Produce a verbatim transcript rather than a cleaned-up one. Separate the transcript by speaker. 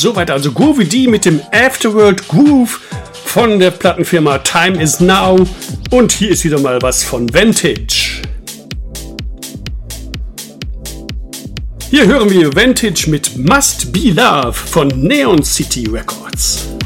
Speaker 1: Soweit also Groovy D mit dem Afterworld Groove von der Plattenfirma Time Is Now. Und hier ist wieder mal was von Vantage. Hier hören wir Vantage mit Must Be Love von Neon City Records.